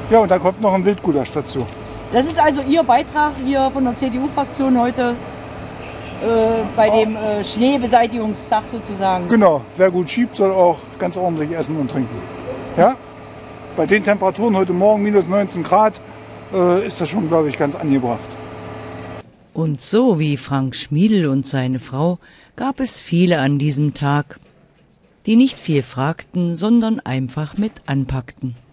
Ja, und da kommt noch ein Wildgulasch dazu. Das ist also Ihr Beitrag hier von der CDU-Fraktion heute bei dem Schneebeseitigungstag sozusagen. Genau, wer gut schiebt, soll auch ganz ordentlich essen und trinken. Ja? Bei den Temperaturen heute Morgen minus 19 Grad ist das schon, glaube ich, ganz angebracht. Und so wie Frank Schmiedl und seine Frau gab es viele an diesem Tag, die nicht viel fragten, sondern einfach mit anpackten.